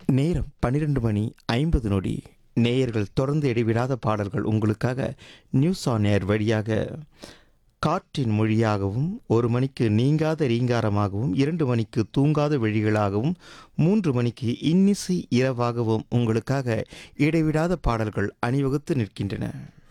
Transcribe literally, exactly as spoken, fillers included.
நேரம் பன்னிரண்டு மணி ஐம்பது நொடி. நேயர்கள் தொடர்ந்து இடைவிடாத பாடல்கள் உங்களுக்காக நியூஸ் ஆன் ஏர் வழியாக காற்றின் மொழியாகவும், ஒரு மணிக்கு நீங்காத ரீங்காரமாகவும், இரண்டு மணிக்கு தூங்காத விழிகளாகவும், மூன்று மணிக்கு இன்னிசை இரவாகவும் உங்களுக்காக இடைவிடாத பாடல்கள் அணிவகுத்து நிற்கின்றன.